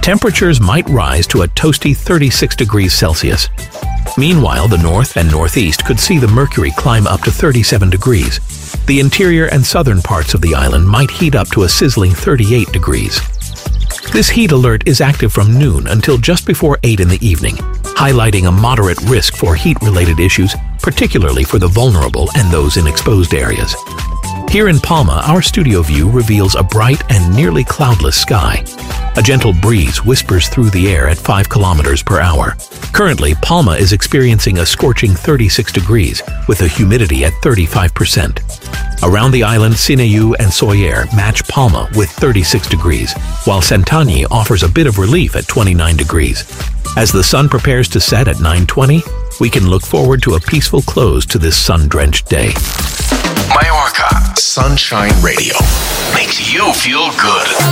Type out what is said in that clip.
temperatures might rise to a toasty 36 degrees Celsius. Meanwhile, the north and northeast could see the mercury climb up to 37 degrees. The interior and southern parts of the island might heat up to a sizzling 38 degrees. This heat alert is active from noon until just before 8 in the evening, highlighting a moderate risk for heat-related issues, particularly for the vulnerable and those in exposed areas. Here in Palma, our studio view reveals a bright and nearly cloudless sky. A gentle breeze whispers through the air at 5 kilometers per hour. Currently, Palma is experiencing a scorching 36 degrees with a humidity at 35%. Around the island, Sineu and Soyer match Palma with 36 degrees, while Santani offers a bit of relief at 29 degrees. As the sun prepares to set at 9:20, we can look forward to a peaceful close to this sun-drenched day. Mallorca Sunshine Radio makes you feel good.